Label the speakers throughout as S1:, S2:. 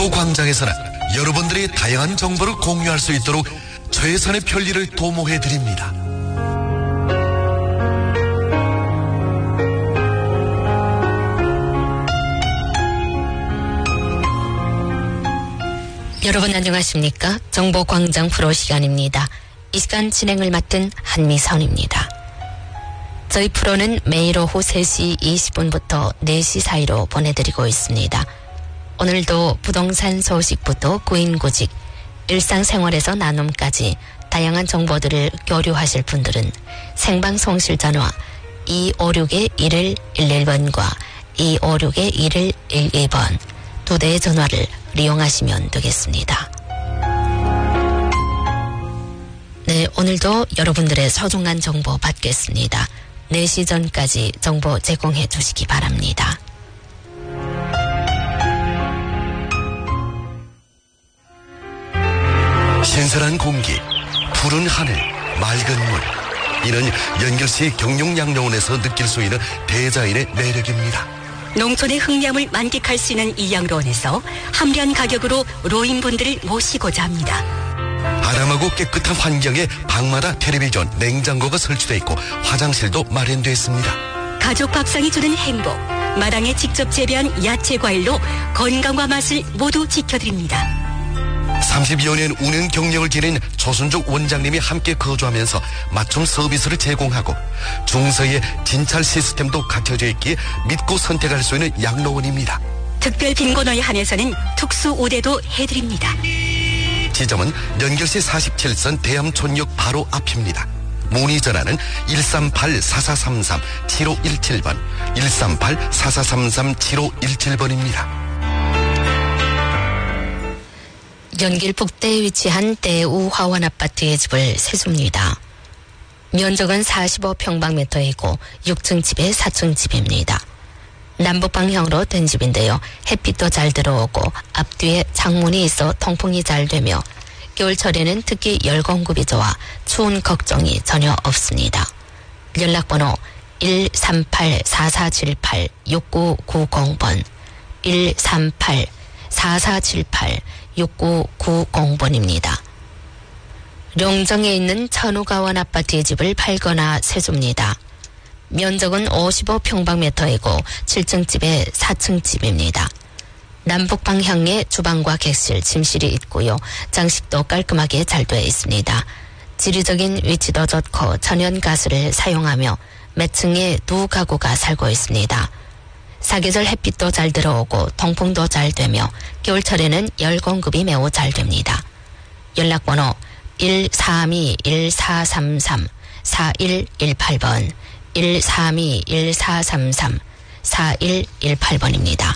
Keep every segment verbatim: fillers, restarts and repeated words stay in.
S1: 정보광장에서는 여러분들이 다양한 정보를 공유할 수 있도록 최선의 편리를 도모해드립니다.
S2: 여러분 안녕하십니까? 정보광장 프로 시간입니다. 이 시간 진행을 맡은 한미선입니다. 저희 프로는 매일 오후 세 시 이십 분부터 네 시 사이로 보내드리고 있습니다. 오늘도 부동산 소식부터 구인구직, 일상생활에서 나눔까지 다양한 정보들을 교류하실 분들은 생방송실 전화 이오육 일일일일 번과 이오육 일일일이 번 두 대의 전화를 이용하시면 되겠습니다. 네, 오늘도 여러분들의 소중한 정보 받겠습니다. 네 시 전까지 정보 제공해 주시기 바랍니다.
S1: 신선한 공기, 푸른 하늘, 맑은 물. 이는 연결시 경룡양로원에서 느낄 수 있는 대자연의 매력입니다.
S3: 농촌의 흥미함을 만끽할 수 있는 이 양로원에서 합리한 가격으로 노인분들을 모시고자 합니다.
S1: 아담하고 깨끗한 환경에 방마다 텔레비전, 냉장고가 설치되어 있고 화장실도 마련되어 있습니다.
S3: 가족 밥상이 주는 행복, 마당에 직접 재배한 야채 과일로 건강과 맛을 모두 지켜드립니다.
S1: 삼십여 년 운영 경력을 지닌 조순족 원장님이 함께 거주하면서 맞춤 서비스를 제공하고 중서에 진찰 시스템도 갖춰져 있기에 믿고 선택할 수 있는 양로원입니다.
S3: 특별 빈곤호에 한해서는 특수 우대도 해드립니다.
S1: 지점은 연결시 사십칠 선 대암촌역 바로 앞입니다. 문의 전화는 일삼팔 사사삼삼 칠오일칠 번, 일삼팔 사사삼삼 칠오일칠 번입니다.
S2: 연길 북대에 위치한 대우화원 아파트의 집을 세줍니다. 면적은 사십오 평방미터이고 육 층 집에 사 층 집입니다. 남북방향으로 된 집인데요. 햇빛도 잘 들어오고 앞뒤에 창문이 있어 통풍이 잘 되며 겨울철에는 특히 열 공급이 좋아 추운 걱정이 전혀 없습니다. 연락번호 일삼팔 사사칠팔 육구구공 번, 일삼팔 사사칠팔 육구구공 번입니다. 룡정에 있는 천우가원 아파트의 집을 팔거나 세줍니다. 면적은 오십오 평방미터이고 칠 층 집에 사 층 집입니다. 남북 방향에 주방과 객실, 침실이 있고요. 장식도 깔끔하게 잘 되어 있습니다. 지리적인 위치도 좋고 천연가스를 사용하며 몇 층에 두 가구가 살고 있습니다. 사계절 햇빛도 잘 들어오고 통풍도 잘 되며 겨울철에는 열 공급이 매우 잘 됩니다. 연락번호 일삼이 일사삼삼 사일일팔 번, 일삼이 일사삼삼 사일일팔 번입니다.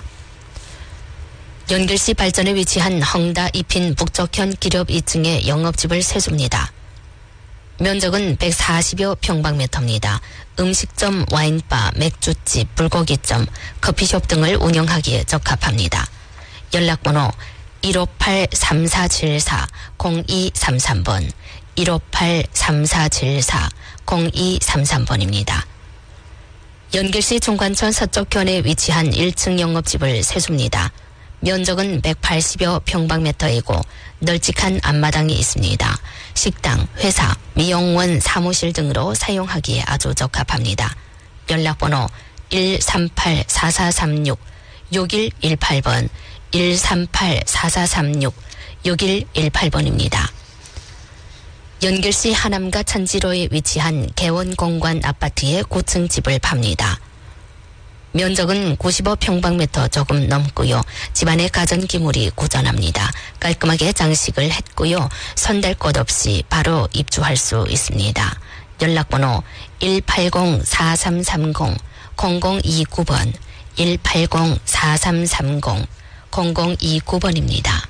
S2: 연결시 발전에 위치한 헝다 이핀 북쪽현 기렵 이 층에 영업집을 세줍니다. 면적은 백사십여 평방미터입니다. 음식점, 와인바, 맥주집, 불고기점, 커피숍 등을 운영하기에 적합합니다. 연락번호 일오팔 삼사칠사 공이삼삼 번, 일오팔 삼사칠사 공이삼삼 번입니다. 연결시 중관촌 서쪽현에 위치한 일 층 영업집을 세줍니다. 면적은 백팔십여 평방미터이고 널찍한 앞마당이 있습니다. 식당, 회사, 미용원, 사무실 등으로 사용하기에 아주 적합합니다. 연락번호 일삼팔 사사삼육 육일일팔 번, 일삼팔 사사삼육 육일일팔 번입니다. 연결시 하남과 천지로에 위치한 개원공관 아파트의 구 층 집을 팝니다. 면적은 구십오 평방미터 조금 넘고요. 집안의 가전기물이 구전합니다. 깔끔하게 장식을 했고요. 손댈 곳 없이 바로 입주할 수 있습니다. 연락번호 일팔공 사삼삼공 공공이구 번, 일팔공 사삼삼공 공공이구 번입니다.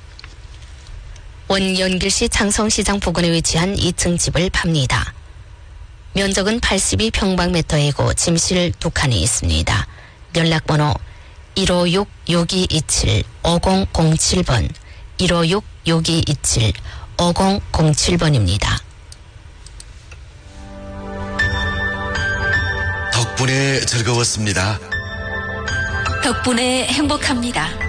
S2: 원연길시 창성시장 부근에 위치한 이 층 집을 팝니다. 면적은 팔십이 평방미터이고 침실 두 칸이 있습니다. 연락번호 일오육 육이이칠 오공공칠 번, 일오육 육이이칠 오공공칠 번입니다.
S1: 덕분에 즐거웠습니다.
S3: 덕분에 행복합니다.